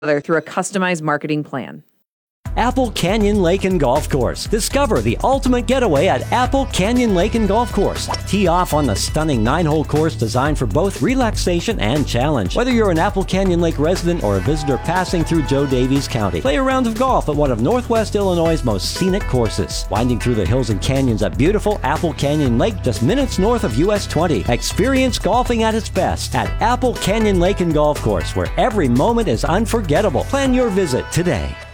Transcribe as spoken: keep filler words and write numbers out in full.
through a customized marketing plan. Apple Canyon Lake and Golf Course. Discover the ultimate getaway at Apple Canyon Lake and Golf Course. Tee off on the stunning nine-hole course designed for both relaxation and challenge. Whether you're an Apple Canyon Lake resident or a visitor passing through Joe Davies County, play a round of golf at one of Northwest Illinois' most scenic courses. Winding through the hills and canyons at beautiful Apple Canyon Lake just minutes north of U S twenty. Experience golfing at its best at Apple Canyon Lake and Golf Course, where every moment is unforgettable. Plan your visit today.